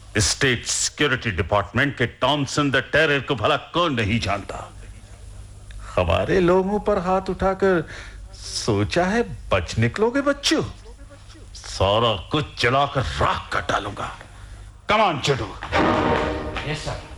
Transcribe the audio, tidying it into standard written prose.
State security department के Thomson the terror को भला कौन नहीं जानता। हमारे लोगों पर हाथ उठाकर सोचा है बच निकलोगे बच्चों? सारा कुछ जलाकर राख कर डालूंगा। Come on चुडू। Yes sir.